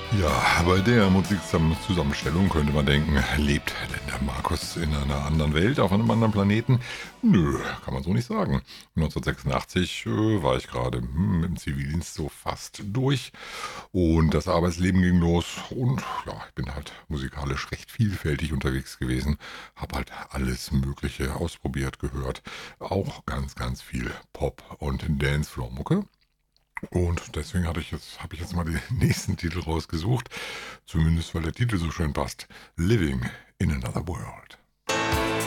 Ja, bei der Musikzusammenstellung könnte man denken, lebt denn der Markus in einer anderen Welt, auf einem anderen Planeten? Nö, kann man so nicht sagen. 1986 war ich gerade im Zivildienst so fast durch und das Arbeitsleben ging los und ja, ich bin halt musikalisch recht vielfältig unterwegs gewesen, habe halt alles Mögliche ausprobiert, gehört, auch ganz, ganz viel Pop und Dancefloor-Mucke. Und deswegen habe ich jetzt mal den nächsten Titel rausgesucht, zumindest weil der Titel so schön passt. Living in Another World.